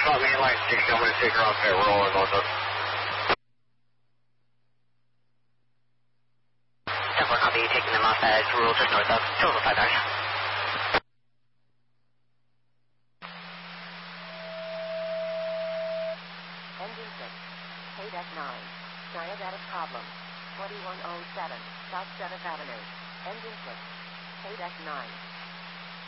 caught mainline 60. I'm going to take her off that roll and north. 10-4 copy, taking them off that rural just north of. Total 5 hours. Engine 6, KDEC 9, Diabetic problem, 2107, South 7th Avenue. Engine 6, KDEC 9.